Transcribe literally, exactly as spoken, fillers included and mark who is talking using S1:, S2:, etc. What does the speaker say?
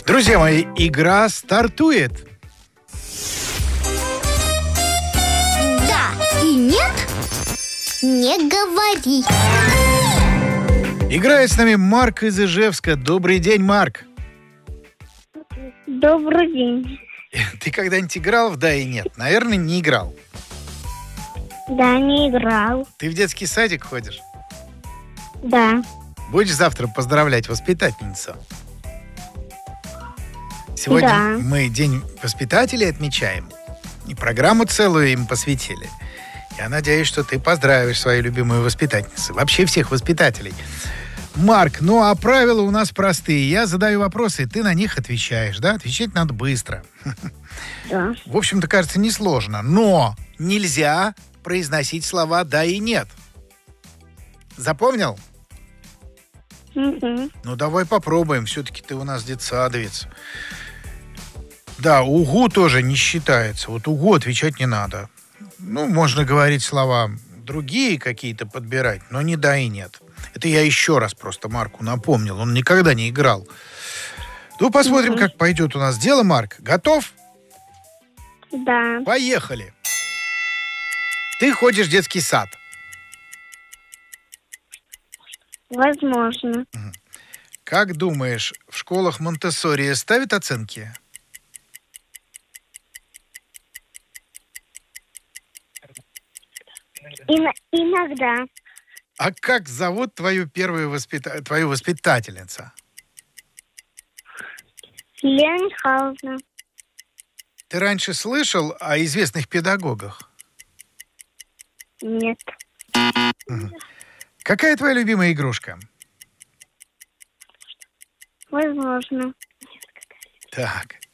S1: Друзья мои, игра стартует.
S2: Да и нет, не говори.
S1: Играет с нами Марк из Ижевска. Добрый день, Марк.
S3: Добрый день.
S1: Ты когда-нибудь играл в «Да и нет»? Наверное, не играл.
S3: Да, не играл.
S1: Ты в детский садик ходишь?
S3: Да.
S1: Будешь завтра поздравлять воспитательницу? Сегодня
S3: Да.
S1: мы День воспитателей отмечаем. И программу целую им посвятили. Я надеюсь, что ты поздравишь свою любимую воспитательницу. Вообще всех воспитателей. Марк, ну а правила у нас простые. Я задаю вопросы, и ты на них отвечаешь, да? Отвечать надо быстро.
S3: Да.
S1: В общем-то, кажется, несложно. Но нельзя произносить слова «да» и «нет». Запомнил?
S3: Угу.
S1: Ну, давай попробуем. Все-таки ты у нас детсадовец. Да, «угу» тоже не считается. Вот «угу» отвечать не надо. Ну, можно говорить слова другие какие-то подбирать, но не «да» и «нет». Это я еще раз просто Марку напомнил. Он никогда не играл. Ну, посмотрим,
S3: Мгм.
S1: как пойдет у нас дело, Марк. Готов?
S3: Да.
S1: Поехали. Ты ходишь в детский сад.
S3: Возможно.
S1: Как думаешь, в школах Монтессори ставят оценки?
S3: Ин- иногда.
S1: А как зовут твою первую воспита... твою воспитательницу?
S3: Лена Михайловна.
S1: Ты раньше слышал о известных педагогах?
S3: Нет.
S1: Какая твоя любимая игрушка?
S3: Возможно.
S1: Так,